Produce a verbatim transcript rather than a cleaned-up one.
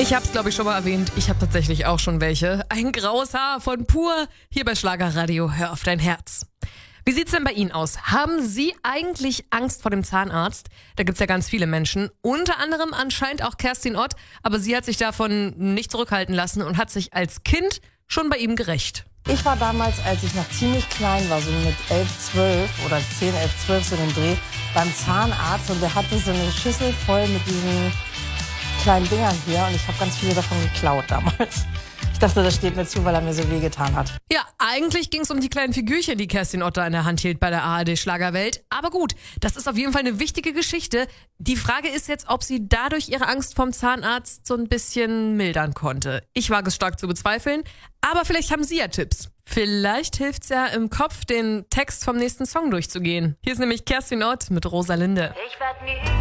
Ich hab's, glaube ich, schon mal erwähnt. Ich habe tatsächlich auch schon welche. Ein graues Haar von Pur. Hier bei Schlagerradio. Hör auf dein Herz. Wie sieht's denn bei Ihnen aus? Haben Sie eigentlich Angst vor dem Zahnarzt? Da gibt's ja ganz viele Menschen. Unter anderem anscheinend auch Kerstin Ott. Aber sie hat sich davon nicht zurückhalten lassen und hat sich als Kind schon bei ihm gerächt. Ich war damals, als ich noch ziemlich klein war, so mit elf, zwölf oder zehn, elf, zwölf, so den Dreh, beim Zahnarzt. Und der hatte so eine Schüssel voll mit diesen kleinen Dingern hier. Und ich habe ganz viele davon geklaut damals. Ich dachte, das steht mir zu, weil er mir so wehgetan hat. Ja, eigentlich ging's um die kleinen Figürchen, die Kerstin Ott da in der Hand hielt bei der A R D Schlagerwelt. Aber gut, das ist auf jeden Fall eine wichtige Geschichte. Die Frage ist jetzt, ob sie dadurch ihre Angst vom Zahnarzt so ein bisschen mildern konnte. Ich wage es stark zu bezweifeln, aber vielleicht haben Sie ja Tipps. Vielleicht hilft's ja im Kopf, den Text vom nächsten Song durchzugehen. Hier ist nämlich Kerstin Ott mit Rosalinde. Ich werd nie